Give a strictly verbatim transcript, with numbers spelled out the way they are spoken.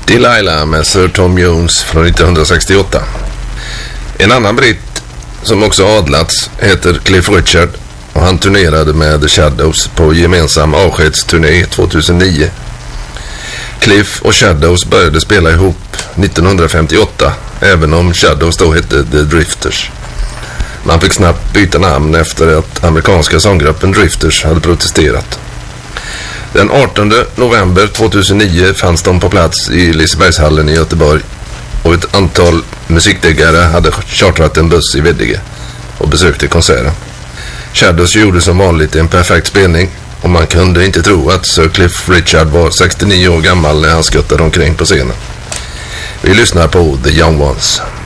Delilah med Sir Tom Jones från nittonhundrasextioåtta. En annan britt som också adlats heter Cliff Richard och han turnerade med The Shadows på gemensam avskedsturné tjugohundranio. Cliff och Shadows började spela ihop nittonhundrafemtioåtta, även om Shadows då hette The Drifters. Man fick snabbt byta namn efter att amerikanska sånggruppen Drifters hade protesterat. Den artonde november tjugohundranio fanns de på plats i Lisebergshallen i Göteborg och ett antal musikdiggare hade chartrat en buss i Veddige och besökte konserten. Shadows gjorde som vanligt en perfekt spelning och man kunde inte tro att Sir Cliff Richard var sextionio år gammal när han skuttade omkring på scenen. Vi lyssnar på The Young Ones.